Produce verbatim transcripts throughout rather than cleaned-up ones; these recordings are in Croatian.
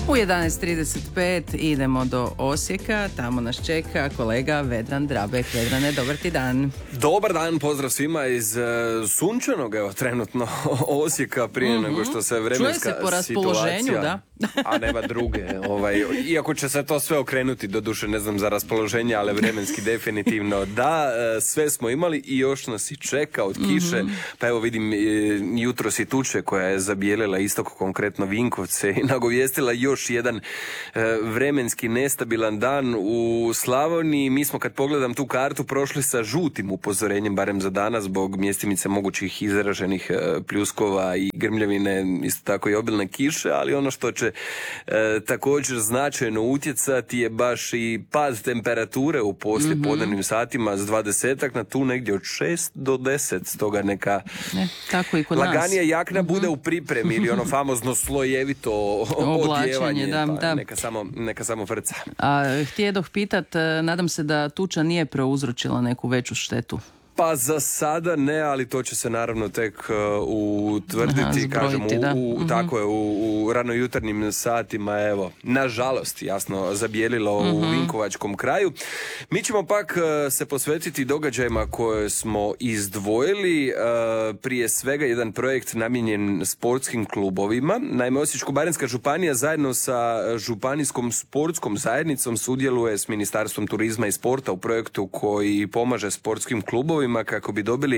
U jedanaest trideset pet idemo do Osijeka, tamo nas čeka kolega Vedran Drabek. Vedrane, dobar ti dan. Dobar dan, pozdrav svima iz uh, sunčanog, evo, trenutno Osijeka, prije mm-hmm. nego što se vremenska situacija... Čuje se po raspoloženju, da? A nema druge, ovaj, iako će se to sve okrenuti, doduše ne znam za raspoloženje, ali vremenski definitivno da, sve smo imali i još nas i čeka od kiše, mm-hmm. pa evo vidim jutros i tuče koja je zabijelila istok, konkretno Vinkovce, i nagovijestila još jedan vremenski nestabilan dan u Slavoniji. Mi smo, kad pogledam tu kartu, prošli sa žutim upozorenjem, barem za danas, zbog mjestimice mogućih izraženih pljuskova i grmljavine, isto tako i obilne kiše, ali ono što će E, također značajno utjecati je baš i pad temperature u poslije podnevnim mm-hmm. satima s dvadesetak na tu negdje od šest do deset, stoga neka ne, tako i kod laganija nas. jakna mm-hmm. bude u pripremi ili ono famozno slojevito odjevanje, da, pa da. Neka, samo, neka samo frca. A, htjedoh pitat, nadam se da tuča nije prouzročila neku veću štetu. Pa za sada ne, ali to će se naravno tek uh, utvrditi, Aha, zbrojiti, kažem, u, u, uh-huh. tako je, u, u ranojutarnjim satima, evo, nažalost, jasno, zabijelilo uh-huh. u Vinkovačkom kraju. Mi ćemo pak uh, se posvetiti događajima koje smo izdvojili, uh, prije svega jedan projekt namijenjen sportskim klubovima. Naime, Osječko-baranjska županija zajedno sa županijskom sportskom zajednicom sudjeluje s Ministarstvom turizma i sporta u projektu koji pomaže sportskim klubovima kako bi dobili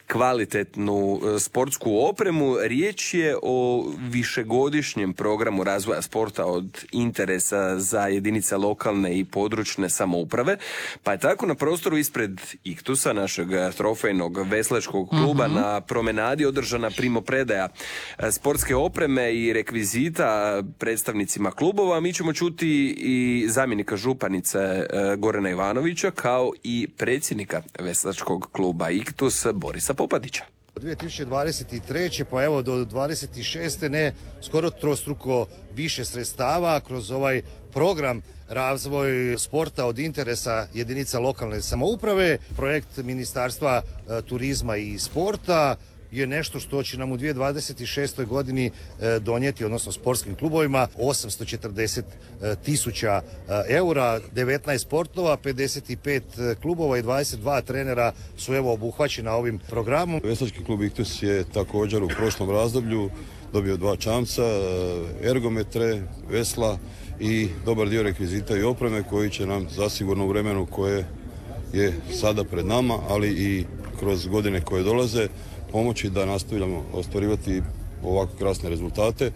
kvalitetnu sportsku opremu. Riječ je o višegodišnjem programu razvoja sporta od interesa za jedinice lokalne i područne samouprave, pa je tako na prostoru ispred Iktusa, našeg trofejnog veslačkog kluba, uh-huh. na promenadi održana primopredaja sportske opreme i rekvizita predstavnicima klubova. Mi ćemo čuti i zamjenika županice Gorana Ivanovića, kao i predsjednika veslačkog kluba Iktus Borisa Popadića. dvije tisuće dvadeset treće pa evo do dvadeset šeste ne skoro trostruko više sredstava kroz ovaj program razvoj sporta od interesa jedinica lokalne samouprave. Projekt Ministarstva e, turizma i sporta je nešto što će nam u dvije tisuće dvadeset šestoj godini e, donijeti, odnosno sportskim klubovima, osamsto četrdeset tisuća eura, devetnaest sportova, pedeset pet klubova i dvadeset dva trenera su evo obuhvaćena ovim programom. Veslački klub Iktus je također u prošlom razdoblju dobio dva čamca, ergometre, vesla i dobar dio rekvizita i opreme koji će nam zasigurno u vremenu koje je sada pred nama, ali i kroz godine koje dolaze, pomoći da nastavljamo ostvarivati ovako krasne rezultate.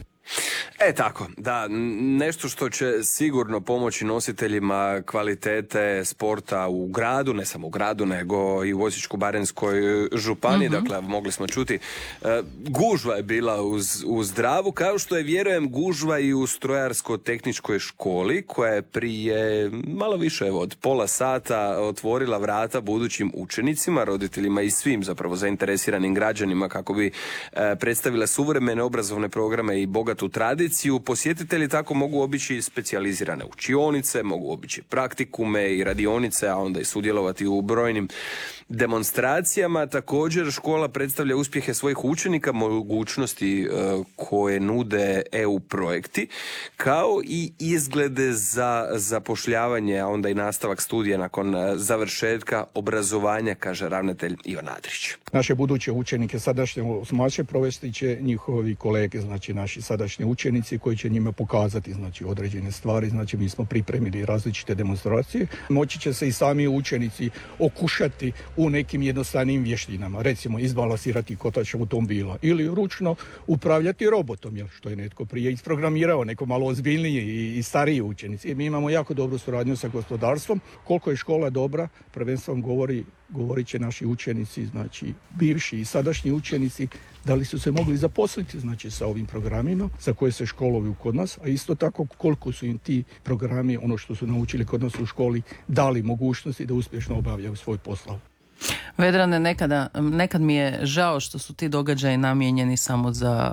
E tako, da, nešto što će sigurno pomoći nositeljima kvalitete sporta u gradu, ne samo u gradu, nego i u Osječko-baranjskoj županiji, uh-huh. dakle, mogli smo čuti, e, gužva je bila uz, uz Dravu, kao što je, vjerujem, gužva i u strojarsko-tehničkoj školi, koja je prije malo više evo, od pola sata otvorila vrata budućim učenicima, roditeljima i svim zapravo zainteresiranim građanima kako bi e, predstavila suvremene obrazovne programe i bogatu tradiciju. Posjetitelji tako mogu obići specijalizirane učionice, mogu obići praktikume i radionice, a onda i sudjelovati u brojnim demonstracijama. Također škola predstavlja uspjehe svojih učenika, mogućnosti uh, koje nude E U projekti, kao i izglede za zapošljavanje, a onda i nastavak studija nakon uh, završetka obrazovanja, kaže ravnatelj Ivan Adrić. Naše buduće učenike sadašnje osmaće provesti će njihovi kolege, znači naši sadašnji učenici koji će njima pokazati znači određene stvari, znači mi smo pripremili različite demonstracije. Moći će se i sami učenici okušati u nekim jednostavnim vještinama, recimo izbalansirati kotač automobila ili ručno upravljati robotom, jer što je netko prije isprogramirao, neko malo ozbiljniji i, i stariji učenici. I mi imamo jako dobru suradnju sa gospodarstvom. Koliko je škola dobra, prvenstveno govori govorit će naši učenici, znači bivši i sadašnji učenici, da li su se mogli zaposliti znači sa ovim programima za koje se školuju kod nas, a isto tako koliko su im ti programi, ono što su naučili kod nas u školi, dali mogućnosti da uspješno obavljaju svoj posao. Vedrane, nekada, nekad mi je žao što su ti događaji namijenjeni samo za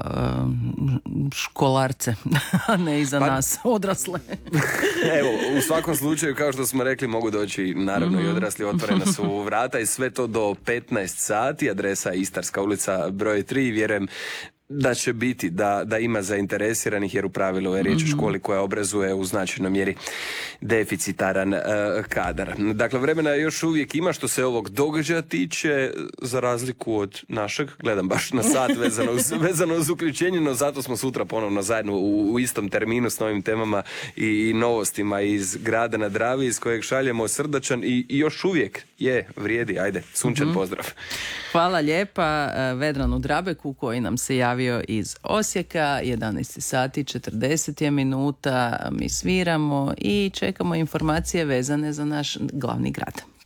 um, školarce, a ne i za pa, nas, odrasle. Evo, u svakom slučaju, kao što smo rekli, mogu doći naravno mm-hmm. i odrasli, otvorena su vrata i sve to do petnaest sati, adresa Istarska ulica broj tri, vjerujem da će biti, da, da ima zainteresiranih, jer u pravilu je riječ o školi koja obrazuje u značajnoj mjeri deficitaran uh, kadar. Dakle, vremena još uvijek ima što se ovog događaja tiče, za razliku od našeg, gledam baš na sat vezano uz, vezano uz uključenje, no zato smo sutra ponovno zajedno u, u istom terminu s novim temama i, i novostima iz grada na Dravi, iz kojeg šaljemo srdačan i, i još uvijek je, vrijedi, ajde, sunčan mm-hmm. pozdrav. Hvala lijepa Vedranu Drabeku koji nam se javio iz Osijeka. jedanaest sati četrdeset je minuta, mi sviramo i čekamo informacije vezane za naš glavni grad.